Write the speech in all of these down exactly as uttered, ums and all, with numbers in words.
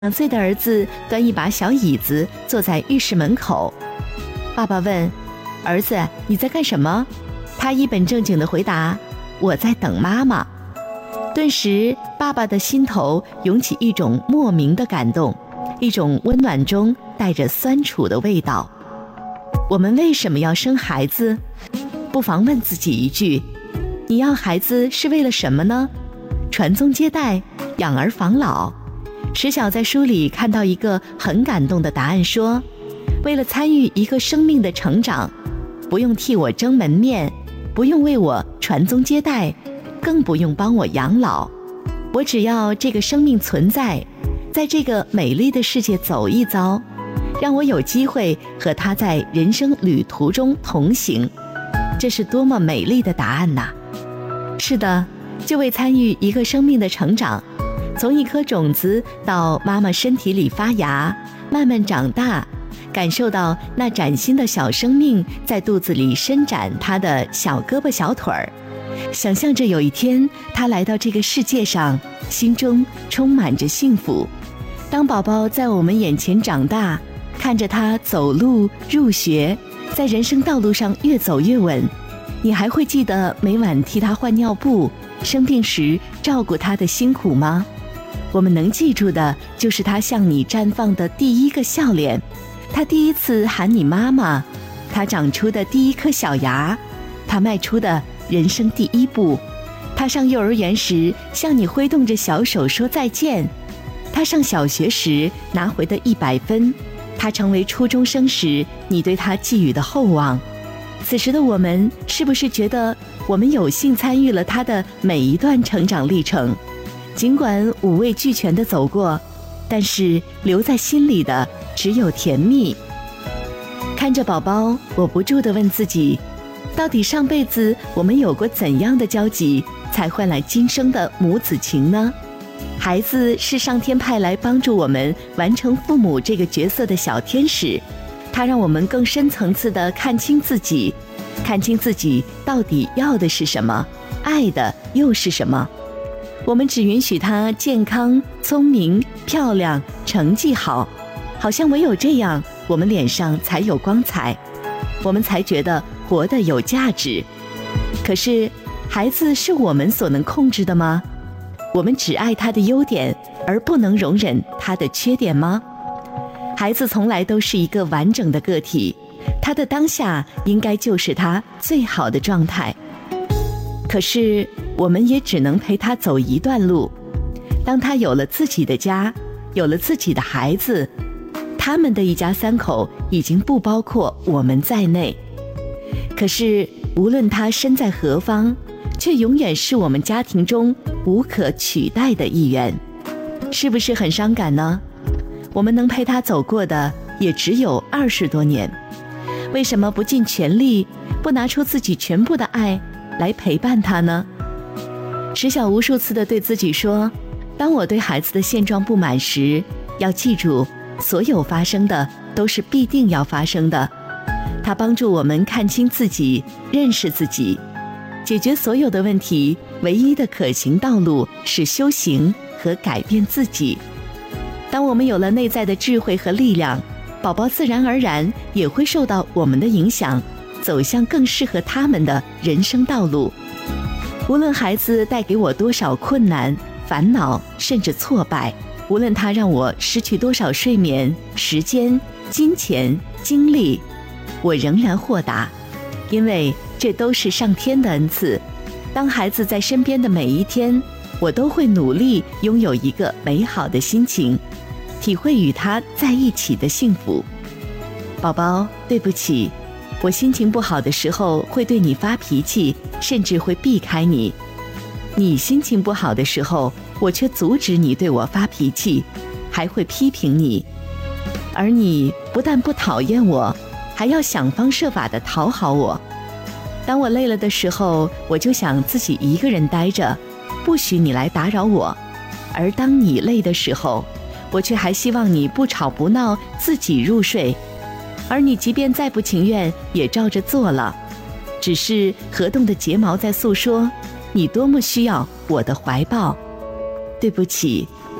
两岁的儿子端一把小椅子坐在浴室门口。爸爸问：儿子，你在干什么？他一本正经地回答：我在等妈妈。顿时爸爸的心头涌起一种莫名的感动，一种温暖中带着酸楚的味道。我们为什么要生孩子？不妨问自己一句：你要孩子是为了什么呢？传宗接代，养儿防老。石晓在书里看到一个很感动的答案，说：为了参与一个生命的成长，不用替我争门面，不用为我传宗接代，更不用帮我养老，我只要这个生命存在，在这个美丽的世界走一遭，让我有机会和他在人生旅途中同行。这是多么美丽的答案呐！是的，就为参与一个生命的成长，从一颗种子到妈妈身体里发芽，慢慢长大，感受到那崭新的小生命在肚子里伸展它的小胳膊小腿儿，想象着有一天他来到这个世界上，心中充满着幸福。当宝宝在我们眼前长大，看着他走路入学，在人生道路上越走越稳，你还会记得每晚替他换尿布，生病时照顾他的辛苦吗？我们能记住的就是他向你绽放的第一个笑脸，他第一次喊你妈妈，他长出的第一颗小牙，他迈出的人生第一步，他上幼儿园时向你挥动着小手说再见，他上小学时拿回的一百分，他成为初中生时你对他寄予的厚望。此时的我们是不是觉得我们有幸参与了他的每一段成长历程？尽管五味俱全地走过，但是留在心里的只有甜蜜。看着宝宝，我不住地问自己，到底上辈子我们有过怎样的交集，才换来今生的母子情呢？孩子是上天派来帮助我们完成父母这个角色的小天使，他让我们更深层次地看清自己，看清自己到底要的是什么，爱的又是什么。我们只允许他健康、聪明、漂亮、成绩好，好像唯有这样，我们脸上才有光彩，我们才觉得活得有价值。可是，孩子是我们所能控制的吗？我们只爱他的优点，而不能容忍他的缺点吗？孩子从来都是一个完整的个体，他的当下应该就是他最好的状态。可是我们也只能陪他走一段路，当他有了自己的家，有了自己的孩子，他们的一家三口已经不包括我们在内。可是无论他身在何方，却永远是我们家庭中无可取代的一员。是不是很伤感呢？我们能陪他走过的也只有二十多年，为什么不尽全力，不拿出自己全部的爱来陪伴他呢？石晓无数次地对自己说，当我对孩子的现状不满时，要记住，所有发生的都是必定要发生的。它帮助我们看清自己，认识自己，解决所有的问题，唯一的可行道路是修行和改变自己。当我们有了内在的智慧和力量，宝宝自然而然也会受到我们的影响，走向更适合他们的人生道路。无论孩子带给我多少困难、烦恼，甚至挫败，无论他让我失去多少睡眠、时间、金钱、精力，我仍然豁达，因为这都是上天的恩赐。当孩子在身边的每一天，我都会努力拥有一个美好的心情，体会与他在一起的幸福。宝宝，对不起，我心情不好的时候会对你发脾气，甚至会避开你。你心情不好的时候，我却阻止你对我发脾气，还会批评你。而你不但不讨厌我，还要想方设法地讨好我。当我累了的时候，我就想自己一个人待着，不许你来打扰我。而当你累的时候，我却还希望你不吵不闹，自己入睡。而你即便再不情愿，也照着做了。只是合动的睫毛在诉说，你多么需要我的怀抱。对不起，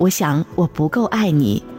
我想我不够爱你。